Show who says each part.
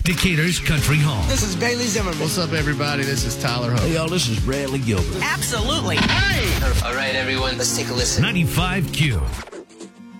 Speaker 1: Decatur's Country Hall.
Speaker 2: This is Bailey Zimmerman.
Speaker 3: What's up, everybody? This is Tyler Hope.
Speaker 4: Hey, y'all, this is Bradley Gilbert.
Speaker 5: Absolutely.
Speaker 2: Hey!
Speaker 6: All right, everyone, let's take a listen.
Speaker 1: 95Q.